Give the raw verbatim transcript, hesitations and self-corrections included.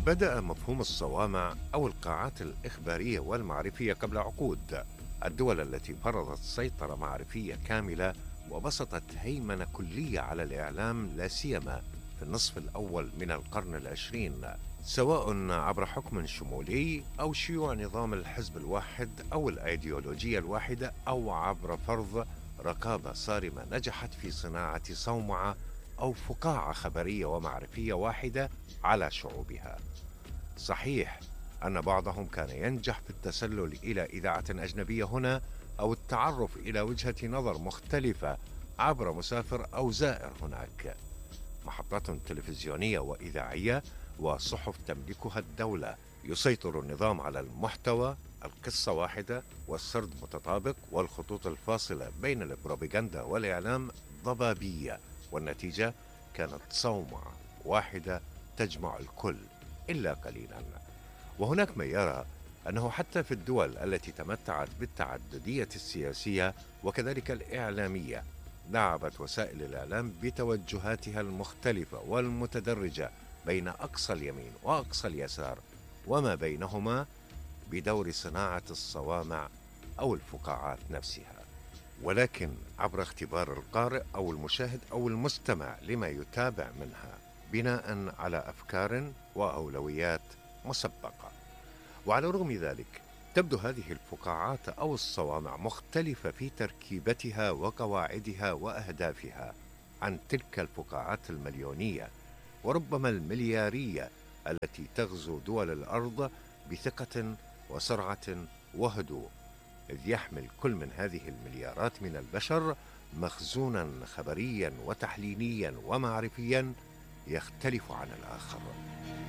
بدأ مفهوم الصوامع أو القاعات الإخبارية والمعرفية قبل عقود. الدول التي فرضت سيطرة معرفية كاملة وبسطت هيمنة كلية على الإعلام، لا سيما في النصف الأول من القرن العشرين، سواء عبر حكم شمولي أو شيوع نظام الحزب الواحد أو الأيديولوجية الواحدة، أو عبر فرض رقابة صارمة نجحت في صناعة صومعة أو فقاعة خبرية ومعرفية واحدة على شعوبها. صحيح أن بعضهم كان ينجح في التسلل إلى إذاعة أجنبية هنا، أو التعرف إلى وجهة نظر مختلفة عبر مسافر أو زائر هناك. محطات تلفزيونية وإذاعية وصحف تملكها الدولة، يسيطر النظام على المحتوى، القصة واحدة والسرد متطابق، والخطوط الفاصلة بين البروباغندا والإعلام ضبابية، والنتيجة كانت صومعة واحدة تجمع الكل إلا قليلا. وهناك من يرى أنه حتى في الدول التي تمتعت بالتعددية السياسية وكذلك الإعلامية، لعبت وسائل الإعلام بتوجهاتها المختلفة والمتدرجة بين أقصى اليمين وأقصى اليسار وما بينهما، بدور صناعة الصوامع أو الفقاعات نفسها، ولكن عبر اختبار القارئ أو المشاهد أو المستمع لما يتابع منها، بناء على أفكار وأولويات مسبقة. وعلى رغم ذلك تبدو هذه الفقاعات أو الصوامع مختلفة في تركيبتها وقواعدها وأهدافها عن تلك الفقاعات المليونية وربما المليارية التي تغزو دول الأرض بثقة وسرعة وهدوء، إذ يحمل كل من هذه المليارات من البشر مخزونا خبريا وتحليليا ومعرفيا يختلف عن الآخر.